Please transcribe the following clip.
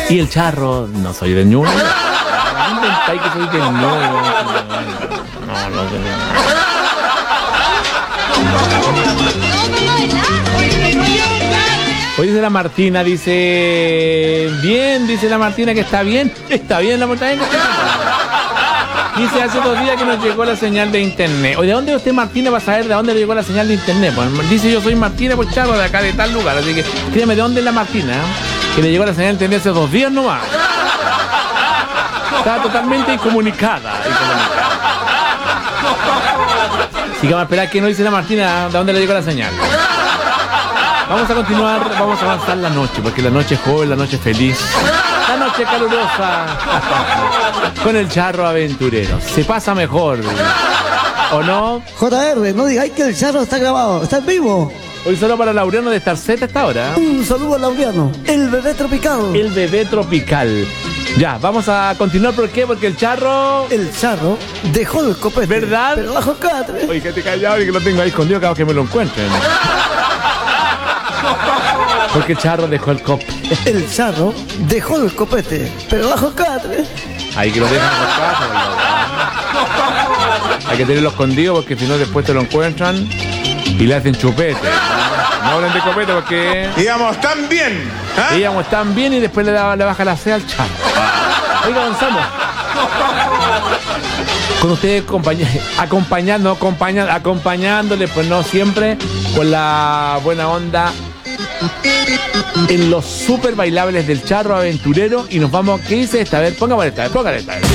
Y el charro, no soy de Ñuble. Inventáis que soy de Ñuble. No. Hoy dice la Martina, dice la Martina que está bien la Martina. Dice hace 2 días que nos llegó la señal de internet. Oye, ¿de dónde usted, Martina, va a saber de dónde le llegó la señal de internet? Pues, dice yo soy Martina por charro de acá de tal lugar, así que créeme de dónde es la Martina, que le llegó la señal de internet hace 2 días nomás. Está totalmente incomunicada. Así que vamos a esperar que nos dice la Martina de dónde le llegó la señal. Vamos a continuar, vamos a avanzar la noche, porque la noche es joven, la noche es feliz, la noche calurosa, con el charro aventurero. Se pasa mejor, ¿o no? JR, no digáis que el charro está grabado, está en vivo. Hoy solo para Laureano de Star Z esta hora. Un saludo a Laureano, el bebé tropical. El bebé tropical. Ya, vamos a continuar, ¿por qué? Porque el charro dejó el copete. ¿Verdad? Pero bajo catre. Oye, que te callado y que lo tengo ahí escondido cada vez que me lo encuentren. Porque el charro dejó el copete. El charro dejó el copete, pero bajo catre. Ahí que lo dejan en los casos. Hay que tenerlo escondido porque si no después te lo encuentran y le hacen chupete. No hablen de copete porque... Íbamos tan bien. Íbamos tan bien y después le baja la C al charro. Oiga, avanzamos. Con ustedes acompañándole, pues no siempre, con la buena onda en los super bailables del charro aventurero. Y nos vamos, ¿qué dice esta vez? Póngale esta vez.